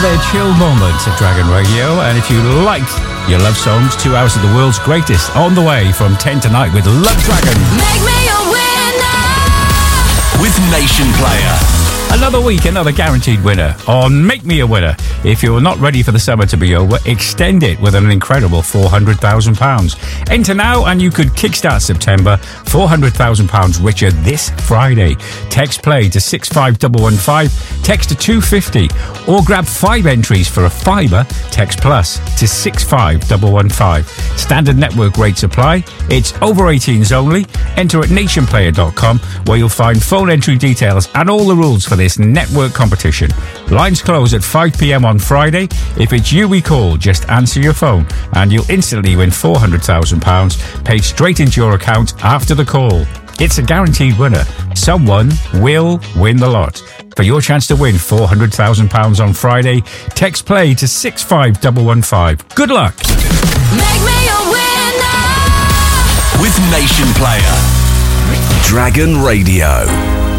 their chill moments at Dragon Radio. And if you like your love songs, 2 hours of the world's greatest on the way from 10 tonight with Love Dragon. Make me a winner with Nation Player. Another week, another guaranteed winner on Make Me a Winner. If you're not ready for the summer to be over, extend it with an incredible £400,000. Enter now and you could kickstart September £400,000 richer this Friday. Text play to 65115, text to 250, or grab 5 entries for a fiver, text plus to 65115. Standard network rates apply. It's over 18s only. Enter at nationplayer.com where you'll find phone entry details and all the rules for this network competition. Lines close at 5 p.m. on Friday. If it's you we call, just answer your phone and you'll instantly win £400,000 paid straight into your account after the call. It's a guaranteed winner. Someone will win the lot. For your chance to win £400,000 on Friday, text play to 65115. Good luck. Make me a winner with Nation Player. Dragon Radio.